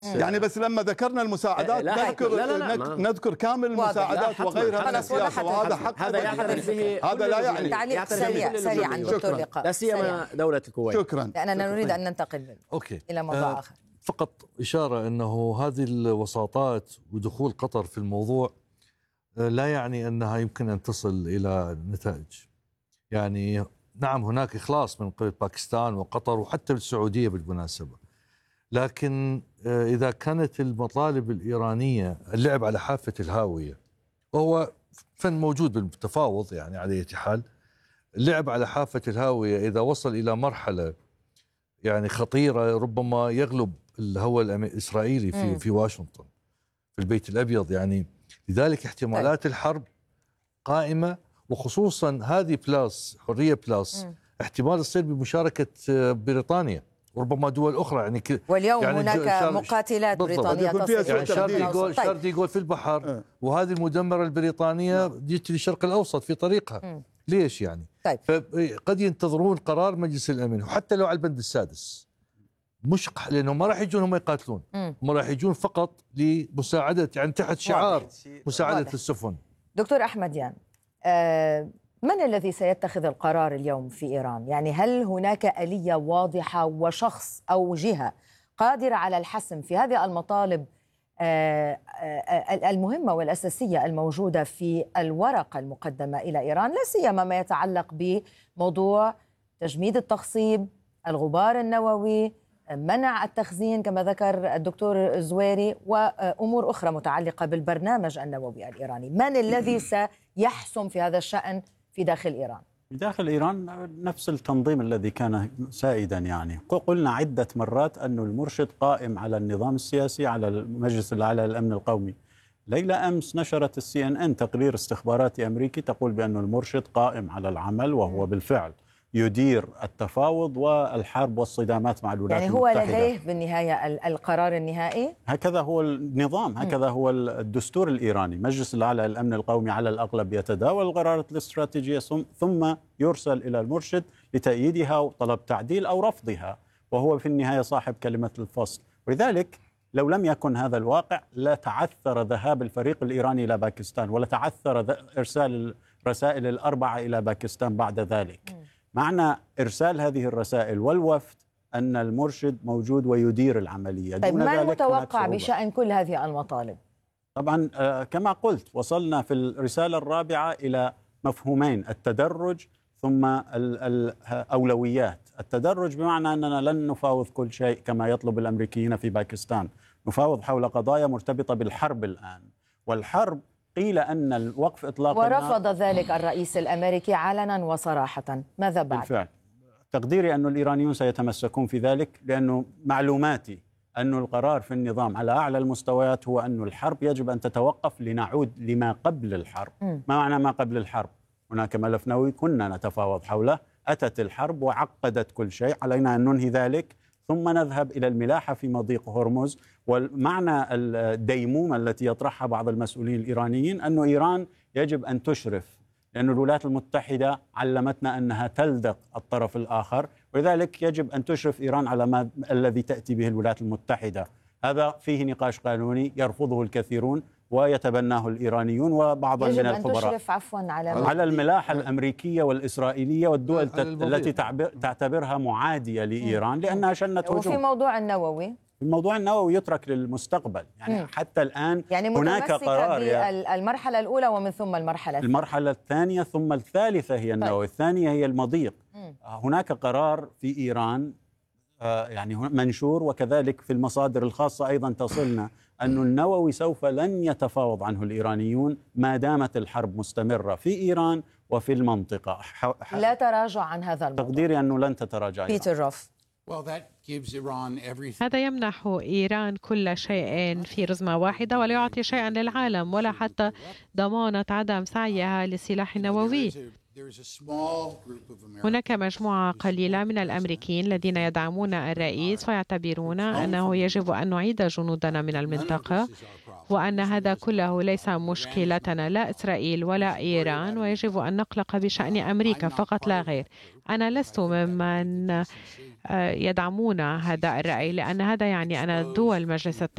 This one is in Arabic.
يعني بس لما ذكرنا المساعدات نذكر كامل المساعدات وغيرها من السياسة، وهذا حق هذا يعترف به. هذا لا يعني تعليق سريعا دكتور لقاء، لا سيما دولة الكويت. شكرا. لأننا نريد أن ننتقل إلى موضوع آخر. فقط إشارة أنه هذه الوساطات ودخول قطر في الموضوع لا يعني أنها يمكن أن تصل إلى نتائج. يعني نعم هناك إخلاص من قبل باكستان وقطر وحتى السعودية بالمناسبة، لكن إذا كانت المطالب الإيرانية اللعب على حافة الهاوية، وهو فن موجود بالتفاوض يعني على أي حال، اللعب على حافة الهاوية إذا وصل إلى مرحلة يعني خطيرة ربما يغلب الهوى الإسرائيلي في واشنطن في البيت الأبيض، يعني لذلك احتمالات الحرب قائمة، وخصوصا هذه بلاس حرية بلاس احتمال تصير بمشاركة بريطانيا وربما دول أخرى. يعني واليوم يعني هناك مقاتلات بريطانية تصل يعني شاردي يقول في البحر وهذه المدمرة البريطانية جت للشرق الأوسط في طريقها. ليش يعني؟ طيب. فقد ينتظرون قرار مجلس الأمن وحتى لو على البند السادس، مش لأنهم ما راح يجون هم يقاتلون، هم راح يجون فقط لمساعدة، يعني تحت شعار مساعدة السفن. دكتور أحمديان، من الذي سيتخذ القرار اليوم في إيران؟ يعني هل هناك آلية واضحة وشخص أو جهة قادرة على الحسم في هذه المطالب المهمة والأساسية الموجودة في الورقة المقدمة إلى إيران، لا سيما ما يتعلق بموضوع تجميد التخصيب، الغبار النووي، منع التخزين كما ذكر الدكتور الزويري، وأمور أخرى متعلقة بالبرنامج النووي الإيراني؟ من الذي سيحسم في هذا الشأن في داخل إيران؟ داخل إيران نفس التنظيم الذي كان سائدا. يعني قلنا عدة مرات أن المرشد قائم على النظام السياسي، على المجلس الأعلى للأمن القومي. ليلة أمس نشرت CNN تقرير استخباراتي أمريكي تقول بأن المرشد قائم على العمل، وهو بالفعل يدير التفاوض والحرب والصدامات مع الولايات المتحدة. يعني هو لديه بالنهاية القرار النهائي؟ هكذا هو النظام، هكذا هو الدستور الإيراني. مجلس الأعلى للأمن القومي على الأغلب يتداول القرارات الاستراتيجية ثم يرسل إلى المرشد لتأييدها وطلب تعديل أو رفضها، وهو في النهاية صاحب كلمة الفصل. ولذلك لو لم يكن هذا الواقع لتعثر ذهاب الفريق الإيراني إلى باكستان، ولتعثر إرسال الرسائل الأربعة إلى باكستان بعد ذلك. معنى إرسال هذه الرسائل والوفد أن المرشد موجود ويدير العملية. طيب ما المتوقع بشأن كل هذه المطالب؟ طبعا كما قلت وصلنا في الرسالة الرابعة إلى مفهومين: التدرج ثم الأولويات. التدرج بمعنى أننا لن نفاوض كل شيء كما يطلب الأمريكيين في باكستان، نفاوض حول قضايا مرتبطة بالحرب الآن، والحرب قيل أن الوقف إطلاق ورفض ذلك الرئيس الأمريكي علنا وصراحة. ماذا بعد؟ بالفعل تقديري أن الإيرانيون سيتمسكون في ذلك، لأنه معلوماتي أن القرار في النظام على أعلى المستويات هو أن الحرب يجب أن تتوقف لنعود لما قبل الحرب. ما معنى ما قبل الحرب؟ هناك ملف نووي كنا نتفاوض حوله، أتت الحرب وعقدت كل شيء، علينا أن ننهي ذلك ثم نذهب إلى الملاحة في مضيق هرمز. والمعنى الديمومة التي يطرحها بعض المسؤولين الإيرانيين أن إيران يجب أن تشرف، لأن الولايات المتحدة علمتنا أنها تلدق الطرف الآخر، ولذلك يجب أن تشرف إيران على ما الذي تأتي به الولايات المتحدة. هذا فيه نقاش قانوني يرفضه الكثيرون ويتبناه الإيرانيون وبعض من الخبراء. يجب أن تشرف على الملاحة الأمريكية والإسرائيلية والدول التي تعتبرها معادية لإيران لأنها شنت هجوم. وفي موضوع النووي، الموضوع النووي يترك للمستقبل. يعني حتى الآن يعني هناك قرار المرحلة الأولى ومن ثم المرحلة الثانية ثم الثالثة هي النووي. الثانية هي المضيق. هناك قرار في إيران يعني منشور، وكذلك في المصادر الخاصة أيضا تصلنا أن النووي سوف لن يتفاوض عنه الإيرانيون ما دامت الحرب مستمرة في إيران وفي المنطقة. لا تراجع عن هذا الموضوع. تقديري أنه لن تتراجع. بيتر روف. هذا يمنح إيران كل شيء في رزمة واحدة ولا يعطي شيئا للعالم ولا حتى ضمانة عدم سعيها للسلاح النووي. هناك مجموعة قليلة من الأمريكيين الذين يدعمون الرئيس ويعتبرون أنه يجب أن نعيد جنودنا من المنطقة، وأن هذا كله ليس مشكلتنا لا إسرائيل ولا إيران، ويجب أن نقلق بشأن أمريكا فقط لا غير. أنا لست ممن يدعمون هذا الرأي، لأن هذا يعني أن دول مجلس